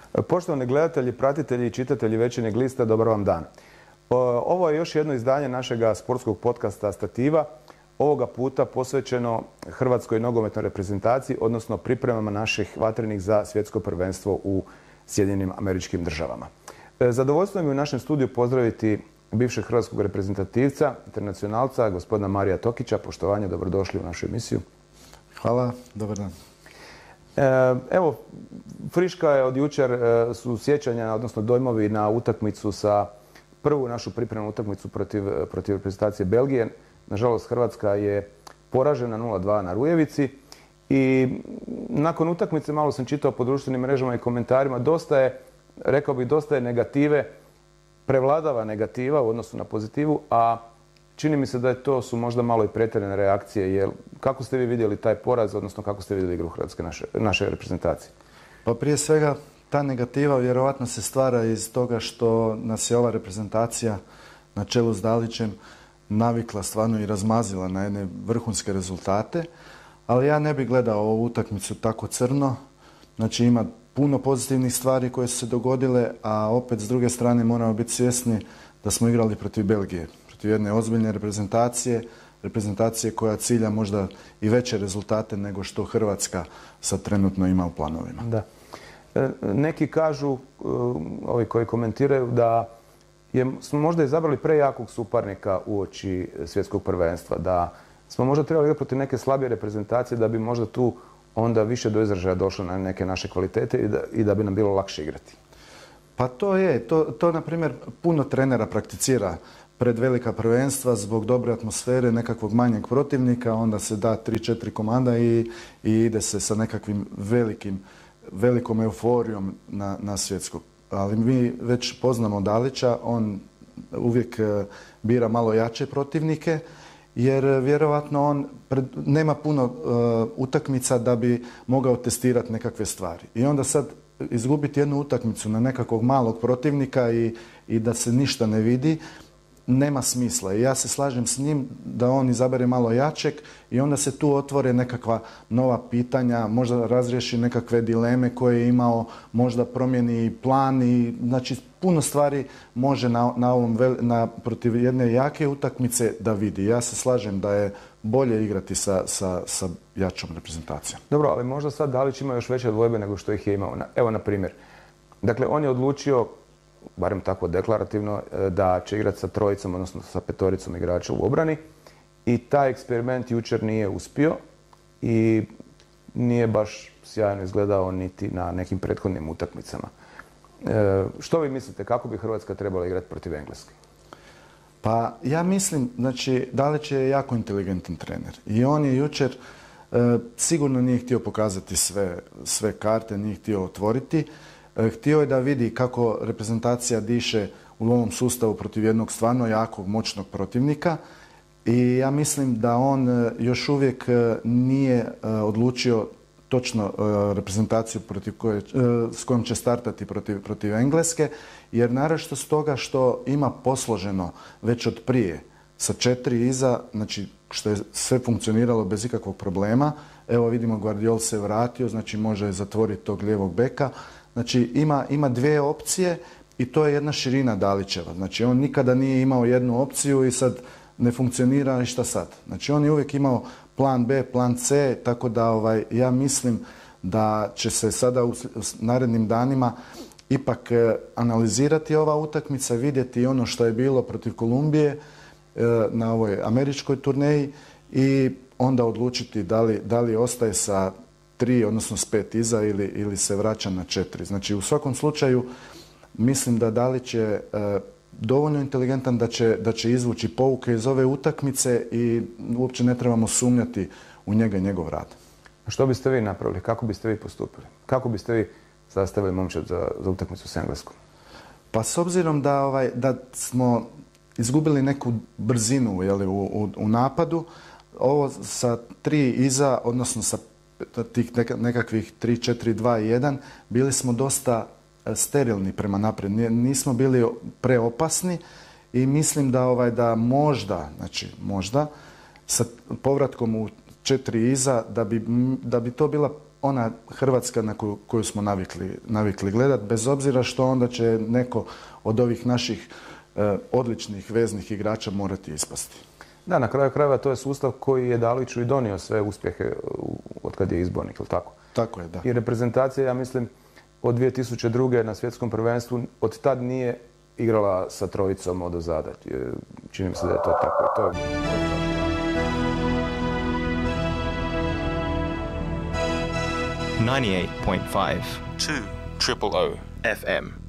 Poštovani gledatelji, pratitelji i čitatelji Večernjeg lista, dobar vam dan. Ovo je još jedno izdanje našega sportskog podcasta Stativa, ovoga puta posvećeno Hrvatskoj nogometnoj reprezentaciji, odnosno pripremama naših vatrenih za svjetsko prvenstvo u Sjedinjenim Američkim Državama. Zadovoljstvo mi je u našem studiju pozdraviti bivšeg hrvatskog reprezentativca, internacionalca, gospodina Marija Tokića. Poštovanje, dobrodošli u našu emisiju. Hvala, dobar dan. Evo, friška je od jučer su sjećanja, odnosno dojmovi na utakmicu prvu našu pripremnu utakmicu protiv reprezentacije Belgije. Nažalost, Hrvatska je poražena 0-2 na Rujevici i nakon utakmice malo sam čitao po društvenim mrežama i komentarima, rekao bih, dosta je negative, prevladava negativa u odnosu na pozitivu, a čini mi se da to su možda malo i pretjerane reakcije, jer kako ste vi vidjeli taj poraz, odnosno kako ste vidjeli igru Hrvatske, naše reprezentacije? Pa prije svega, ta negativa vjerovatno se stvara iz toga što nas je ova reprezentacija na čelu s Dalićem navikla stvarno i razmazila na jedne vrhunske rezultate, ali ja ne bih gledao ovu utakmicu tako crno. Znači, ima puno pozitivnih stvari koje su se dogodile, a opet s druge strane moramo biti svjesni da smo igrali protiv Belgije, protiv jedne ozbiljne reprezentacije koja cilja možda i veće rezultate nego što Hrvatska sad trenutno ima u planovima. Da. Neki kažu, ovi koji komentiraju, da smo možda izabrali prejakog suparnika uoči svjetskog prvenstva, da smo možda trebali igrati protiv neke slabije reprezentacije da bi možda tu onda više do izražaja došlo na neke naše kvalitete i da bi nam bilo lakše igrati. Pa to je. To na primjer, puno trenera prakticira pred velika prvenstva zbog dobre atmosfere, nekakvog manjeg protivnika, onda se da 3-4 komanda i ide se sa nekakvim velikom euforijom na svjetsko. Ali mi već poznamo Dalića, on uvijek bira malo jače protivnike, jer vjerovatno on nema puno utakmica da bi mogao testirati nekakve stvari. I onda sad izgubiti jednu utakmicu na nekakvog malog protivnika i da se ništa ne vidi, nema smisla. I ja se slažem s njim da on izabere malo jačeg i onda se tu otvore nekakva nova pitanja, možda razriješi nekakve dileme koje je imao, možda promijeni plan i znači puno stvari može protiv jedne jake utakmice da vidi. Ja se slažem da je bolje igrati sa jačom reprezentacijom. Dobro, ali možda sad Dalić ima još veće dvojbe nego što ih je imao. Evo, na primjer, dakle, on je odlučio, barem tako deklarativno, da će igrati sa trojicom, odnosno sa petoricom igrača u obrani, i taj eksperiment jučer nije uspio i nije baš sjajno izgledao niti na nekim prethodnim utakmicama. Što vi mislite, kako bi Hrvatska trebala igrati protiv Engleske? Pa ja mislim, znači, Dalić je jako inteligentan trener i on je jučer sigurno nije htio pokazati sve karte, nije htio otvoriti. Htio je da vidi kako reprezentacija diše u ovom sustavu protiv jednog stvarno jakog, moćnog protivnika i ja mislim da on još uvijek nije odlučio točno reprezentaciju s kojom će startati protiv Engleske, jer naročito stoga što ima posloženo već od prije sa 4 iza, znači što je sve funkcioniralo bez ikakvog problema. Evo vidimo, Guardiol se vratio, znači može zatvoriti tog lijevog beka. Znači ima dvije opcije i to je jedna širina Dalićeva. Znači on nikada nije imao jednu opciju i sad ne funkcionira i šta sad. Znači on je uvijek imao plan B, plan C, tako da ja mislim da će se sada u narednim danima ipak analizirati ova utakmica, vidjeti ono što je bilo protiv Kolumbije na ovoj američkoj turneji i onda odlučiti da li ostaje sa 3, odnosno s 5 iza ili se vraća na 4. Znači u svakom slučaju mislim da Dalić je dovoljno inteligentan da će izvući pouke iz ove utakmice i uopće ne trebamo sumnjati u njega i njegov rad. Što biste vi napravili? Kako biste vi postupili? Kako biste vi sastavili momčad za utakmicu s Engleskom? Pa s obzirom da smo izgubili neku brzinu u napadu, ovo sa 3 iza, odnosno sa tih nekakvih 3, 4, 2, 1, bili smo dosta sterilni prema naprijed. Nismo bili preopasni i mislim da možda sa povratkom u 4 iza, da bi to bila ona Hrvatska na koju smo navikli gledati, bez obzira što onda će neko od ovih naših odličnih veznih igrača morati ispasti. Da, na kraju krajeva to je sustav koji je Daliću i donio sve uspjehe od kad je izbornik, ili tako? Tako je, da. I reprezentacija, ja mislim, od 2002. na svjetskom prvenstvu od tad nije igrala sa trojicom odozada. Čini mi se da je to tako. To je... 98.5 2 Triple O FM.